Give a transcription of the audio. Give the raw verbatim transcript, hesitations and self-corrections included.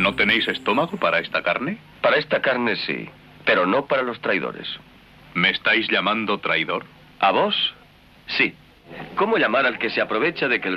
¿No tenéis estómago para esta carne? Para esta carne sí, pero no para los traidores. ¿Me estáis llamando traidor? ¿A vos? Sí. ¿Cómo llamar al que se aprovecha de que el